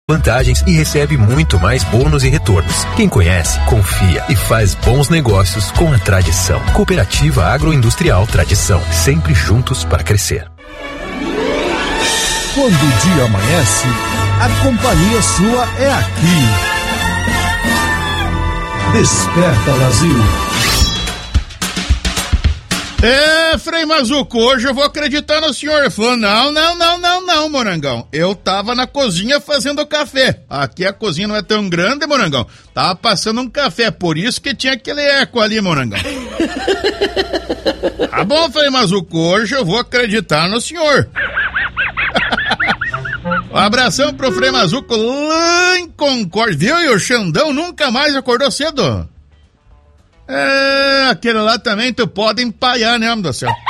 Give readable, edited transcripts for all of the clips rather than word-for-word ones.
vantagens e recebe muito mais bônus e retornos. Quem conhece, confia e faz bons negócios com a tradição. Cooperativa Agroindustrial Tradição, sempre juntos para crescer. Quando o dia amanhece, a companhia sua é aqui. Desperta Brasil. Frei Mazuco, hoje eu vou acreditar no senhor. Ele falou, não, Morangão. Eu tava na cozinha fazendo café. Aqui a cozinha não é tão grande, Morangão. Tava passando um café, por isso que tinha aquele eco ali, Morangão. Tá bom, Frei Mazuco, hoje eu vou acreditar no senhor. Um abração pro Frei Mazuco lá em Concórdia. Viu? E o Xandão nunca mais acordou cedo. Aquele lá também tu pode empaiar, né, homem do céu?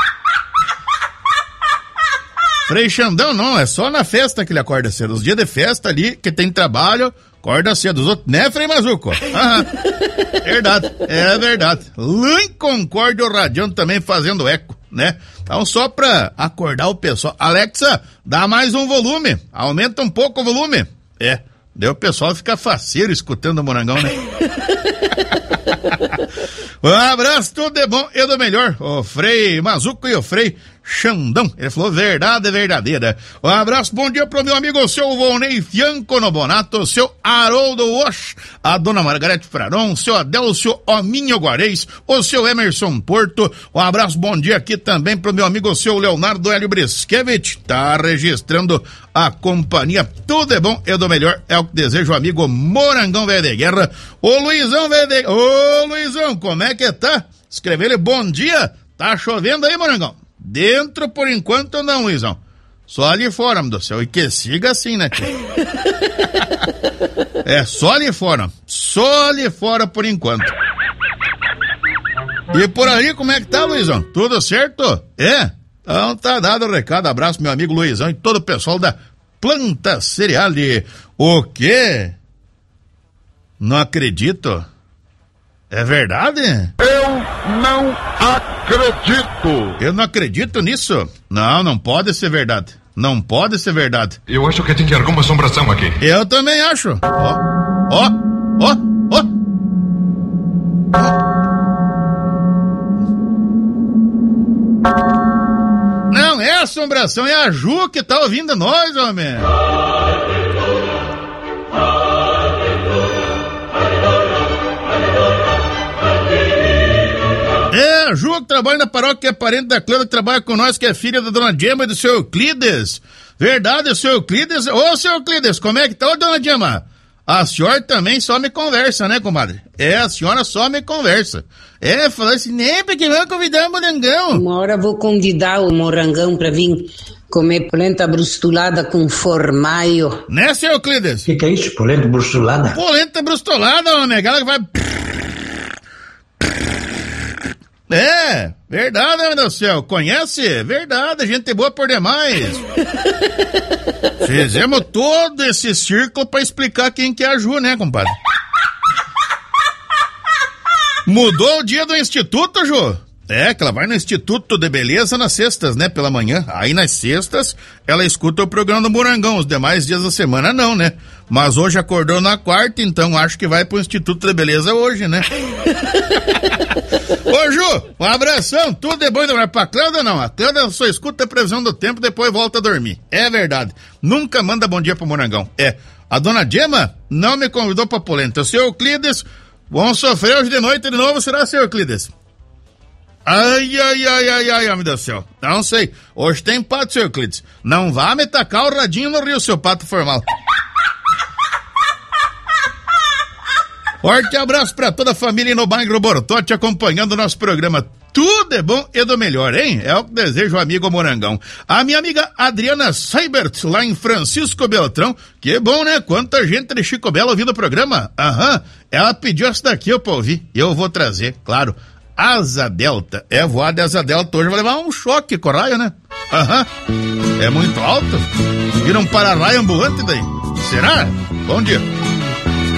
Frei Xandão não, é só na festa que ele acorda cedo. Os dias de festa ali, que tem trabalho, acorda cedo. Os outros, né, Frei Mazuco? Verdade, é verdade. Lá em Concórdia o radião também fazendo eco, né? Então só pra acordar o pessoal. Alexa, dá mais um volume, aumenta um pouco o volume. Daí o pessoal fica faceiro escutando o Morangão, né? Um abraço, tudo é bom e do melhor. O Frei Mazuco e o Frei Xandão. Ele falou verdade verdadeira. Um abraço, bom dia pro meu amigo, o seu Volney Fianco Nobonato, o seu Haroldo Osh, a dona Margarete Fraron, o seu Adélcio Ominho Guarez, o seu Emerson Porto. Um abraço, bom dia aqui também pro meu amigo, o seu Leonardo Hélio Briskevich. Tá registrando a companhia. Tudo é bom e do melhor. É o que deseja o amigo Morangão Velho de Guerra. Ô Luizão Velho de... Ô Luizão, como é que tá? Escreveu ele, bom dia. Tá chovendo aí, Morangão? Dentro, por enquanto, não, Luizão. Só ali fora, meu Deus do céu. E que siga assim, né, tio? Só ali fora. Só ali fora, por enquanto. E por aí, como é que tá, Luizão? Tudo certo? Então tá dado o recado. Abraço, meu amigo Luizão e todo o pessoal da Planta Cereal. O quê? Não acredito. É verdade? Eu não acredito. Eu não acredito nisso. Não pode ser verdade. Não pode ser verdade. Eu acho que tem alguma assombração aqui. Eu também acho. Ó. Não é assombração, é a Ju que tá ouvindo nós, homem. A Ju que trabalha na paróquia, que é parente da Cleuda, que trabalha com nós, que é filha da dona Djema e do seu Euclides. Verdade, o seu Euclides. Ô, seu Euclides, como é que tá, ô, dona Djema? A senhora também só me conversa, né, comadre? A senhora só me conversa. Falou assim, nem porque vai convidar o Morangão. Uma hora vou convidar o Morangão pra vir comer polenta brustulada com formaio. Né, seu Euclides? Que é isso, polenta brustulada? Polenta brustulada, homem, aquela que vai... Verdade, meu Deus do céu. Conhece? Verdade, gente boa por demais. Fizemos todo esse círculo pra explicar quem que é a Ju, né, compadre? Mudou o dia do instituto, Ju? Que ela vai no Instituto de Beleza nas sextas, né, pela manhã. Aí nas sextas ela escuta o programa do Morangão, os demais dias da semana não, né? Mas hoje acordou na quarta, então acho que vai pro Instituto de Beleza hoje, né? Ô Ju, um abração, tudo é bom e pra Cleuda não, a Cleuda só escuta a previsão do tempo, depois volta a dormir. É verdade, nunca manda bom dia pro Morangão. A dona Djema não me convidou pra polenta. O seu Euclides, vão sofrer hoje de noite de novo, será, seu Euclides? Ai, meu Deus do céu. Não sei. Hoje tem pato, seu Euclides. Não vá me tacar o radinho no rio, seu pato formal. Forte abraço pra toda a família no bairro Bortote acompanhando o nosso programa. Tudo é bom e do melhor, hein? É o que deseja o amigo Morangão. A minha amiga Adriana Seibert, lá em Francisco Beltrão. Que bom, né? Quanta gente de Chico Belo ouvindo o programa. Ela pediu essa daqui pra ouvir. Eu vou trazer, claro. Asa Delta. Voar de Asa Delta hoje vai levar um choque com o raio, né? É muito alto. Vira um para-raio ambulante daí. Será? Bom dia.